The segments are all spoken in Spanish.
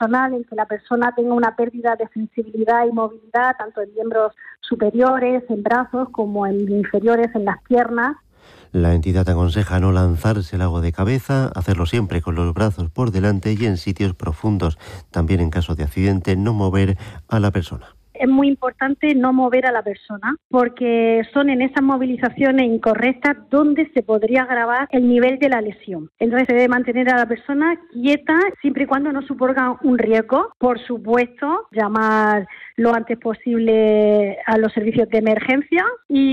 personal en que la persona tenga una pérdida de sensibilidad y movilidad, tanto en miembros superiores, en brazos, como en inferiores, en las piernas. La entidad aconseja no lanzarse al agua de cabeza, hacerlo siempre con los brazos por delante y en sitios profundos. También en caso de accidente, no mover a la persona. Es muy importante no mover a la persona porque son en esas movilizaciones incorrectas donde se podría agravar el nivel de la lesión. Entonces se debe mantener a la persona quieta siempre y cuando no suponga un riesgo. Por supuesto, llamar lo antes posible a los servicios de emergencia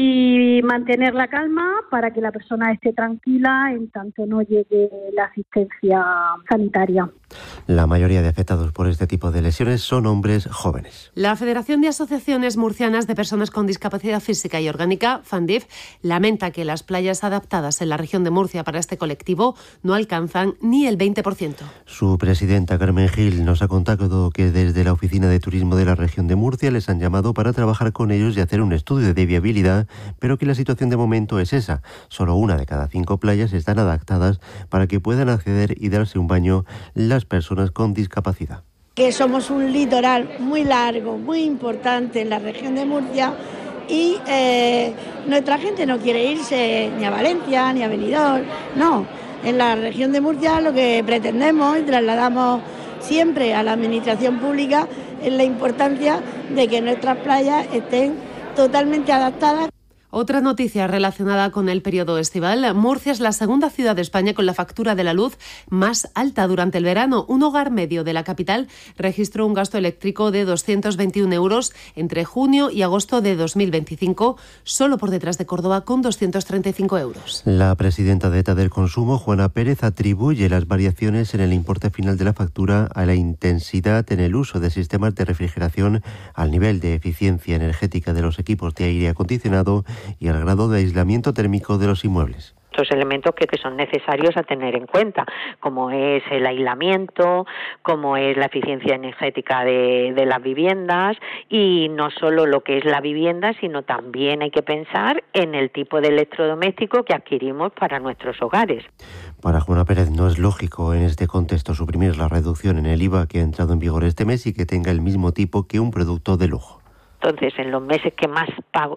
y mantener la calma para que la persona esté tranquila en tanto no llegue la asistencia sanitaria. La mayoría de afectados por este tipo de lesiones son hombres jóvenes. La Federación de Asociaciones Murcianas de Personas con Discapacidad Física y Orgánica, FANDIF, lamenta que las playas adaptadas en la región de Murcia para este colectivo no alcanzan ni el 20%. Su presidenta, Carmen Gil, nos ha contado que desde la Oficina de Turismo de la región de Murcia les han llamado para trabajar con ellos y hacer un estudio de viabilidad, pero que la situación de momento es esa. Solo 1 de cada 5 playas están adaptadas para que puedan acceder y darse un baño las personas con discapacidad. Que somos un litoral muy largo, muy importante en la región de Murcia y nuestra gente no quiere irse ni a Valencia ni a Benidorm, no. En la región de Murcia lo que pretendemos y trasladamos siempre a la administración pública es la importancia de que nuestras playas estén totalmente adaptadas. Otra noticia relacionada con el periodo estival. Murcia es la segunda ciudad de España con la factura de la luz más alta durante el verano. Un hogar medio de la capital registró un gasto eléctrico de 221 euros entre junio y agosto de 2025, solo por detrás de Córdoba con 235 euros. La presidenta de ETA del Consumo, Juana Pérez, atribuye las variaciones en el importe final de la factura a la intensidad en el uso de sistemas de refrigeración, al nivel de eficiencia energética de los equipos de aire acondicionado y al grado de aislamiento térmico de los inmuebles. Estos elementos que son necesarios a tener en cuenta, como es el aislamiento, como es la eficiencia energética de las viviendas, y no solo lo que es la vivienda, sino también hay que pensar en el tipo de electrodoméstico que adquirimos para nuestros hogares. Para Juana Pérez no es lógico en este contexto suprimir la reducción en el IVA que ha entrado en vigor este mes y que tenga el mismo tipo que un producto de lujo. Entonces, en los meses que más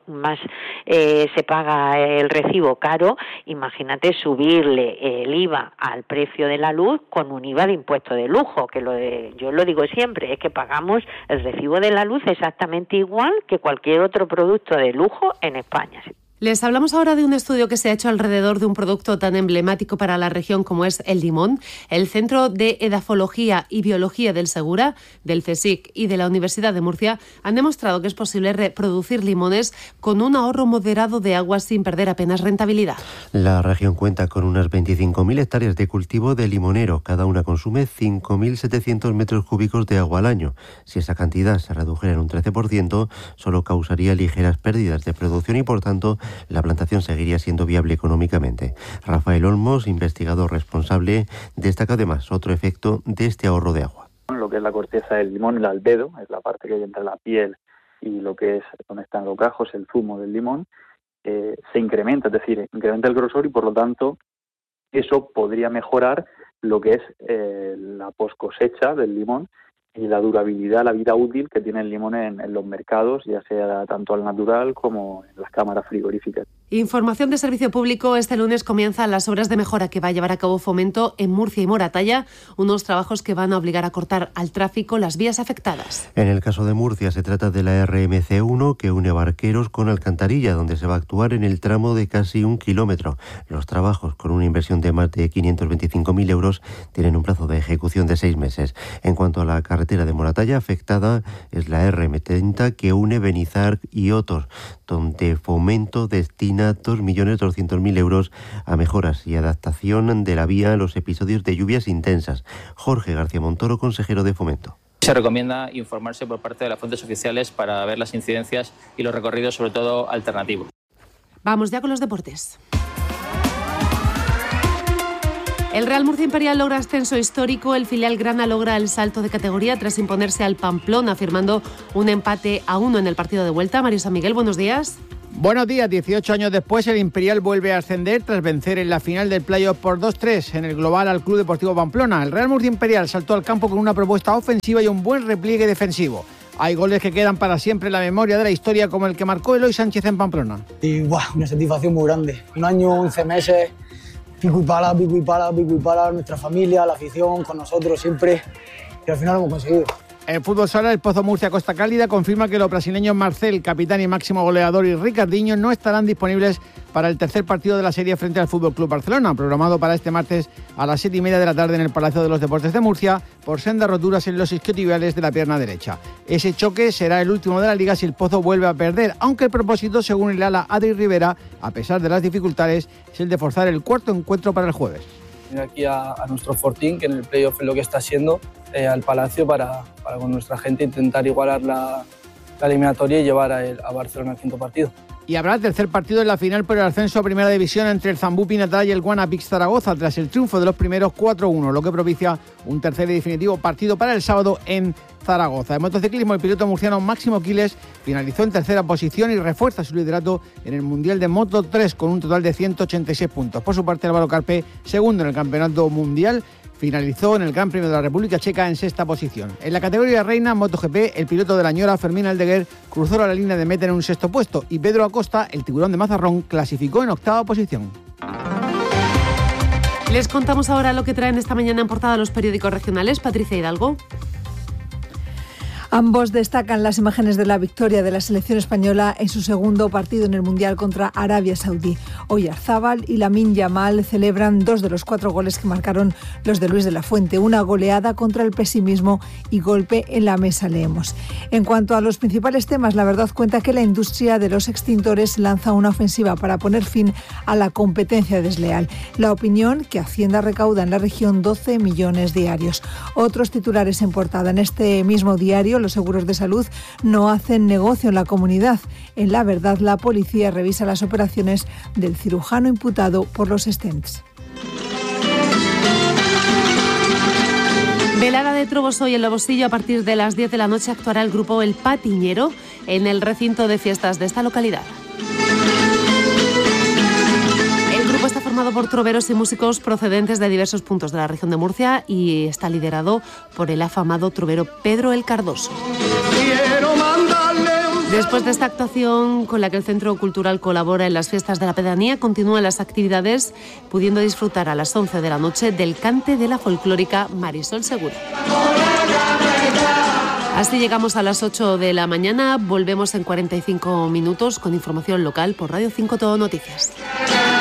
se paga el recibo caro, imagínate subirle el IVA al precio de la luz con un IVA de impuesto de lujo, que yo lo digo siempre, es que pagamos el recibo de la luz exactamente igual que cualquier otro producto de lujo en España. Les hablamos ahora de un estudio que se ha hecho alrededor de un producto tan emblemático para la región como es el limón. El Centro de Edafología y Biología del Segura, del CSIC y de la Universidad de Murcia han demostrado que es posible reproducir limones con un ahorro moderado de agua sin perder apenas rentabilidad. La región cuenta con unas 25.000 hectáreas de cultivo de limonero. Cada una consume 5.700 metros cúbicos de agua al año. Si esa cantidad se redujera en un 13%, solo causaría ligeras pérdidas de producción y, por tanto, la plantación seguiría siendo viable económicamente. Rafael Olmos, investigador responsable, destaca además otro efecto de este ahorro de agua. Lo que es la corteza del limón, el albedo, es la parte que hay entre la piel y lo que es donde están los gajos, el zumo del limón, se incrementa, es decir, incrementa el grosor y por lo tanto eso podría mejorar lo que es la poscosecha del limón y la durabilidad, la vida útil que tiene el limón en los mercados, ya sea tanto al natural como en las cámaras frigoríficas. Información de servicio público. Este lunes comienzan las obras de mejora que va a llevar a cabo Fomento en Murcia y Moratalla, unos trabajos que van a obligar a cortar al tráfico las vías afectadas. En el caso de Murcia se trata de la RMC1 que une Barqueros con Alcantarilla, donde se va a actuar en el tramo de casi 1 kilómetro. Los trabajos, con una inversión de más de 525.000 euros, tienen un plazo de ejecución de 6 meses. En cuanto a la carretera de Moratalla, afectada es la RM30 que une Benizar y Otos, donde Fomento destina 2.200.000 euros a mejoras y adaptación de la vía a los episodios de lluvias intensas. Jorge García Montoro, consejero de Fomento. Se recomienda informarse por parte de las fuentes oficiales para ver las incidencias y los recorridos, sobre todo alternativos. Vamos ya con los deportes. El Real Murcia Imperial logra ascenso histórico. El filial grana logra el salto de categoría tras imponerse al Pamplona, firmando un empate a 1 en el partido de vuelta. Mario San Miguel, buenos días. Buenos días, 18 años después el Imperial vuelve a ascender tras vencer en la final del playoff por 2-3 en el global al Club Deportivo Pamplona. El Real Murcia Imperial saltó al campo con una propuesta ofensiva y un buen repliegue defensivo. Hay goles que quedan para siempre en la memoria de la historia, como el que marcó Eloy Sánchez en Pamplona. Y una satisfacción muy grande. 1 año, 11 meses, pico y pala, nuestra familia, la afición, con nosotros siempre, y al final lo hemos conseguido. El fútbol sala, el Pozo Murcia Costa Cálida confirma que los brasileños Marcel, capitán y máximo goleador, y Ricardinho no estarán disponibles para el tercer partido de la serie frente al FC Barcelona, programado para este martes a las 7:30 de la tarde en el Palacio de los Deportes de Murcia, por sendas roturas en los isquiotibiales de la pierna derecha. Ese choque será el último de la Liga si el Pozo vuelve a perder, aunque el propósito, según el ala Adri Rivera, a pesar de las dificultades, es el de forzar el cuarto encuentro para el jueves. Aquí a nuestro Fortín, que en el playoff es lo que está haciendo, al Palacio para con nuestra gente intentar igualar la eliminatoria y llevar a Barcelona al quinto partido. Y habrá tercer partido en la final por el ascenso a Primera División entre el Zambupi Natal y el Guanapix Zaragoza, tras el triunfo de los primeros 4-1, lo que propicia un tercer y definitivo partido para el sábado en Zaragoza. En motociclismo, el piloto murciano Máximo Quiles finalizó en tercera posición y refuerza su liderato en el Mundial de Moto 3 con un total de 186 puntos. Por su parte, Álvaro Carpe, segundo en el Campeonato Mundial, finalizó en el Gran Premio de la República Checa en sexta posición. En la categoría reina MotoGP, el piloto de la Ñora, Fermín Aldeguer, cruzó la línea de meta en un sexto puesto y Pedro Acosta, el tiburón de Mazarrón, clasificó en octava posición. Les contamos ahora lo que traen esta mañana en portada los periódicos regionales. Patricia Hidalgo. Ambos destacan las imágenes de la victoria de la selección española en su segundo partido en el Mundial contra Arabia Saudí. Oyarzábal y Lamine Yamal celebran 2 de los 4 goles que marcaron los de Luis de la Fuente. Una goleada contra el pesimismo y golpe en la mesa, leemos. En cuanto a los principales temas, La Verdad cuenta que la industria de los extintores lanza una ofensiva para poner fin a la competencia desleal. La Opinión, que Hacienda recauda en la región 12 millones diarios. Otros titulares en portada. En este mismo diario, los seguros de salud no hacen negocio en la comunidad. En La Verdad, la policía revisa las operaciones del cirujano imputado por los stents. Velada de Trobos hoy en Lobosillo. A partir de las 10 de la noche actuará el grupo El Patiñero en el recinto de fiestas de esta localidad. El grupo está formado por troveros y músicos procedentes de diversos puntos de la región de Murcia y está liderado por el afamado trovero Pedro el Cardoso. Después de esta actuación con la que el Centro Cultural colabora en las fiestas de la pedanía, continúan las actividades, pudiendo disfrutar a las 11 de la noche del cante de la folclórica Marisol Segura. Así llegamos a las 8 de la mañana. Volvemos en 45 minutos con información local por Radio 5 Todo Noticias.